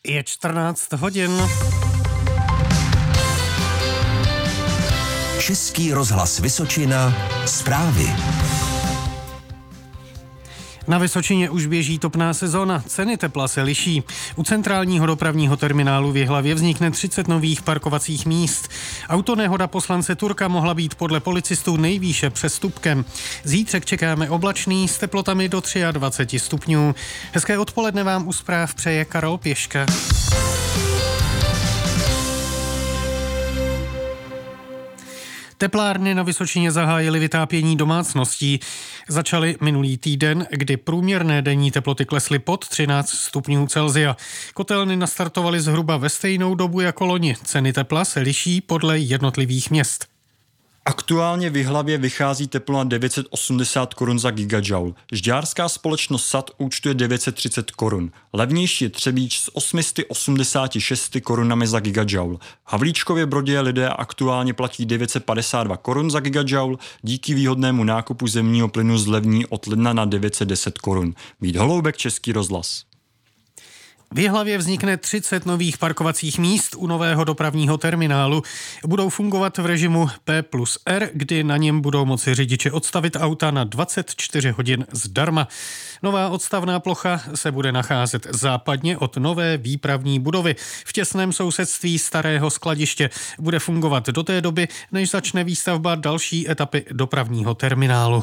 Je 14 hodin. Český rozhlas Vysočina, zprávy. Na Vysočině už běží topná sezóna, ceny tepla se liší. U centrálního dopravního terminálu v Jihlavě vznikne 30 nových parkovacích míst. Autonehoda poslance Turka mohla být podle policistů nejvýše přestupkem. Zítřek čekáme oblačný s teplotami do 23 stupňů. Hezké odpoledne vám u zpráv přeje Karol Pěška. Teplárny na Vysočině zahájily vytápění domácností. Začaly minulý týden, kdy průměrné denní teploty klesly pod 13 stupňů Celsia. Kotelny nastartovaly zhruba ve stejnou dobu jako loni. Ceny tepla se liší podle jednotlivých měst. Aktuálně v Jihlavě vychází teplo na 980 korun za gigajoule. Žďárská společnost SAD účtuje 930 korun. Levnější je Třebíč s 886 korunami za gigajoule. V Havlíčkově Brodě lidé aktuálně platí 952 korun za gigajoule, díky výhodnému nákupu zemního plynu zlevní od ledna na 910 korun. Vít Holoubek, Český rozhlas. V Jihlavě vznikne 30 nových parkovacích míst u nového dopravního terminálu. Budou fungovat v režimu P+R, kdy na něm budou moci řidiči odstavit auta na 24 hodin zdarma. Nová odstavná plocha se bude nacházet západně od nové výpravní budovy. V těsném sousedství starého skladiště bude fungovat do té doby, než začne výstavba další etapy dopravního terminálu.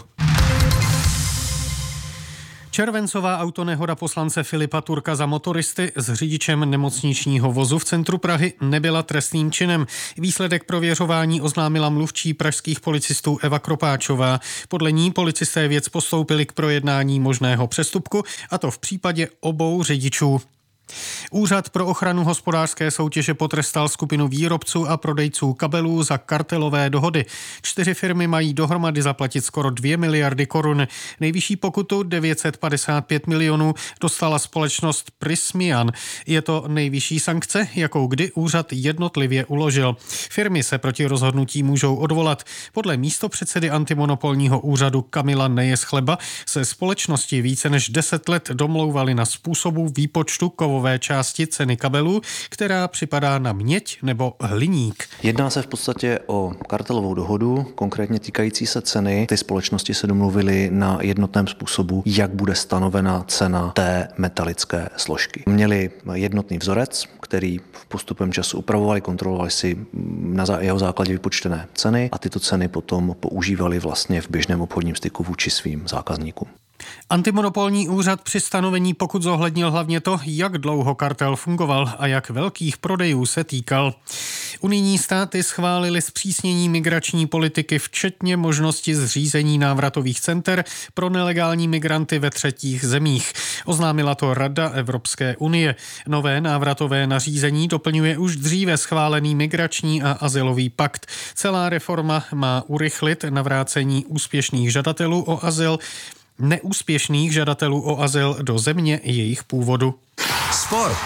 Červencová autonehoda poslance Filipa Turka za motoristy s řidičem nemocničního vozu v centru Prahy nebyla trestným činem. Výsledek prověřování oznámila mluvčí pražských policistů Eva Kropáčová. Podle ní policisté věc postoupili k projednání možného přestupku, a to v případě obou řidičů. Úřad pro ochranu hospodářské soutěže potrestal skupinu výrobců a prodejců kabelů za kartelové dohody. 4 firmy mají dohromady zaplatit skoro 2 miliardy korun. Nejvyšší pokutu 955 milionů dostala společnost Prysmian. Je to nejvyšší sankce, jakou kdy úřad jednotlivě uložil. Firmy se proti rozhodnutí můžou odvolat. Podle místopředsedy antimonopolního úřadu Kamila Nejeschleba se společnosti více než 10 let domlouvaly na způsobu výpočtu kovové části ceny kabelů, která připadá na měď nebo hliník. Jedná se v podstatě o kartelovou dohodu, konkrétně týkající se ceny. Ty společnosti se domluvily na jednotném způsobu, jak bude stanovena cena té metalické složky. Měli jednotný vzorec, který v postupem času upravovali, kontrolovali si na jeho základě vypočtené ceny a tyto ceny potom používali vlastně v běžném obchodním styku vůči svým zákazníkům. Antimonopolní úřad při stanovení pokut zohlednil hlavně to, jak dlouho kartel fungoval a jak velkých prodejů se týkal. Unijní státy schválily zpřísnění migrační politiky, včetně možnosti zřízení návratových center pro nelegální migranty ve třetích zemích. Oznámila to Rada Evropské unie. Nové návratové nařízení doplňuje už dříve schválený migrační a azylový pakt. Celá reforma má urychlit navrácení úspěšných žadatelů o azyl neúspěšných žadatelů o azyl do země jejich původu. Sport.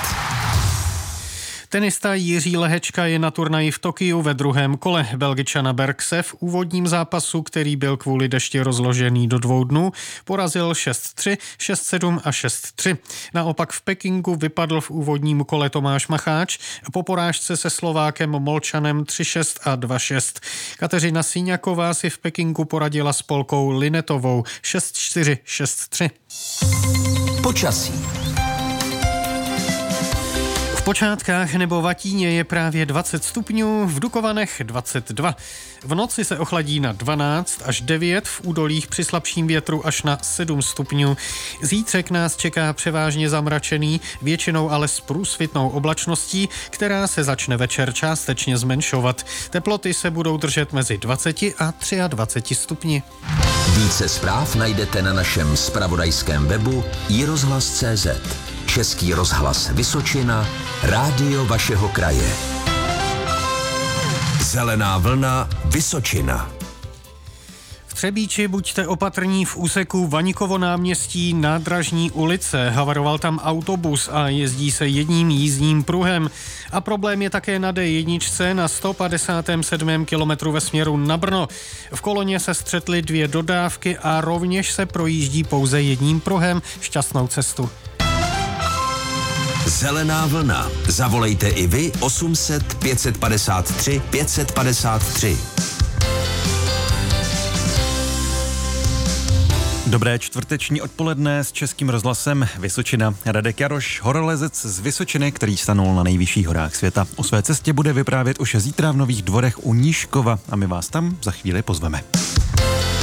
Tenista Jiří Lehečka je na turnaji v Tokiu ve druhém kole. Belgičana Bergse v úvodním zápasu, který byl kvůli dešti rozložený do 2 dnů, porazil 6-3, 6-7 a 6-3. Naopak v Pekingu vypadl v úvodním kole Tomáš Macháč po porážce se Slovákem Molčanem 3-6 a 2-6. Kateřina Syňaková si v Pekingu poradila s Polkou Linetovou 6-4, 6-3. Počasí. V Počátkách nebo Vatíně je právě 20 stupňů, v Dukovanech 22. V noci se ochladí na 12 až 9, v údolích při slabším větru až na 7 stupňů. Zítřek nás čeká převážně zamračený, většinou ale s průsvitnou oblačností, která se začne večer částečně zmenšovat. Teploty se budou držet mezi 20 a 23 stupni. Více zpráv najdete na našem zpravodajském webu iRozhlas.cz. Český rozhlas Vysočina, rádio vašeho kraje. Zelená vlna Vysočina. V Třebíči buďte opatrní v úseku Vaňkovo náměstí Nádražní ulice. Havaroval tam autobus a jezdí se jedním jízdním pruhem. A problém je také na D1 na 157. kilometru ve směru na Brno. V koloně se střetly 2 dodávky a rovněž se projíždí pouze jedním pruhem. Šťastnou cestu. Zelená vlna. Zavolejte i vy 800 553 553. Dobré čtvrteční odpoledne s Českým rozhlasem Vysočina. Radek Jaroš, horolezec z Vysočiny, který stanul na nejvyšších horách světa. O své cestě bude vyprávět už zítra v Nových Dvorech u Nížkova a my vás tam za chvíli pozveme.